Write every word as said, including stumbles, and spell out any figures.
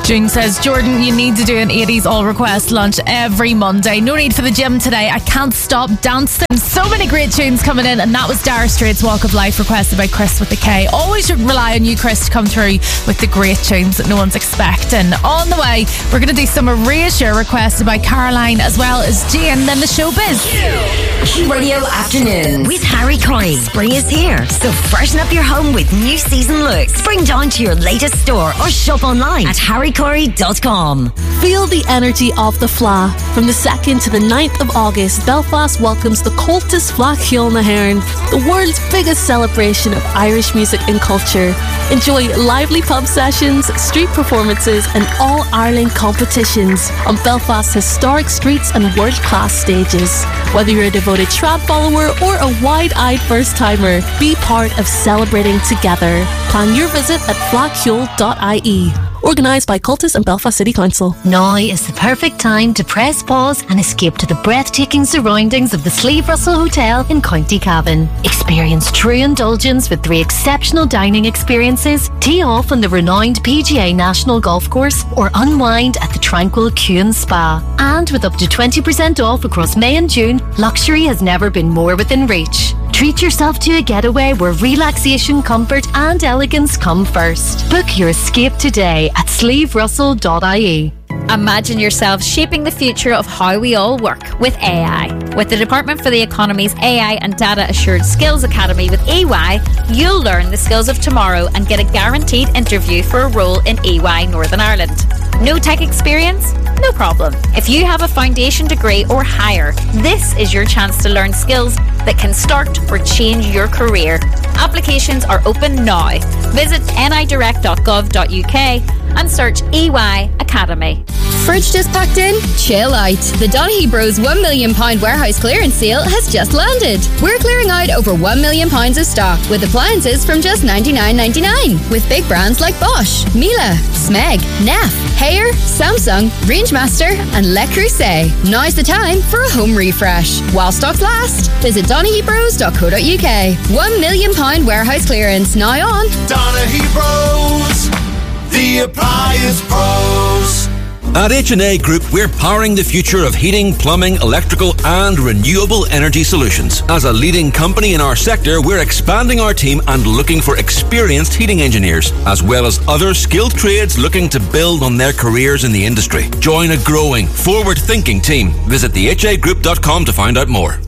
June says, Jordan, you need to do an eighties all request lunch every Monday. No need for the gym today. I can't stop dancing. So many great tunes coming in, and that was Dire Straits' Walk of Life, requested by Chris with the K. Always rely on you, Chris, to come through with the great tunes that no one's expecting. On the way, we're going to do some Reassure, requested by Caroline, as well as Jane, then the showbiz. Q Radio Afternoon with Harry Corey. Spring is here, so freshen up your home with new season looks. Spring down to your latest store or shop online at harry corey dot com. Feel the energy of the Fleadh. From the second to the ninth of August, Belfast welcomes the Cultus Fleadh Cheoil na hÉireann, the world's biggest celebration of Irish music and culture. Enjoy lively pub sessions, street performances and all-Ireland competitions on Belfast's historic streets and world-class stages. Whether you're a devoted trad follower or a wide-eyed first-timer, be part of celebrating together. Plan your visit at fleadh cheoil dot I E. Organised by Cultus and Belfast City Council. Now is the perfect time to press pause and escape to the breathtaking surroundings of the Slieve Russell Hotel in County Cavan. Experience true indulgence with three exceptional dining experiences, tee off on the renowned P G A National Golf Course, or unwind at the tranquil Cuan Spa. And with up to twenty percent off across May and June, luxury has never been more within reach. Treat yourself to a getaway where relaxation, comfort and elegance come first. Book your escape today at slieve russell dot I E. Imagine yourself shaping the future of how we all work with A I. With the Department for the Economy's A I and Data Assured Skills Academy with E Y, you'll learn the skills of tomorrow and get a guaranteed interview for a role in E Y Northern Ireland. No tech experience? No problem. If you have a foundation degree or higher, this is your chance to learn skills that can start or change your career. Applications are open now. Visit n i direct dot gov dot U K and search E Y Academy. Fridge just packed in? Chill out. The Donaghy Bros one million pound warehouse clearance sale has just landed. We're clearing out over one million pounds of stock with appliances from just ninety-nine ninety-nine. With big brands like Bosch, Miele, Smeg, Neff, Haier, Samsung, Rangemaster and Le Creuset. Now's the time for a home refresh. While stocks last, visit donaghy bros dot co dot U K. one million pound warehouse clearance now on Donaghy Bros, the appliance pros. At H and A Group, we're powering the future of heating, plumbing, electrical and renewable energy solutions. As a leading company in our sector, we're expanding our team and looking for experienced heating engineers, as well as other skilled trades looking to build on their careers in the industry. Join a growing, forward-thinking team. Visit the h a group dot com to find out more.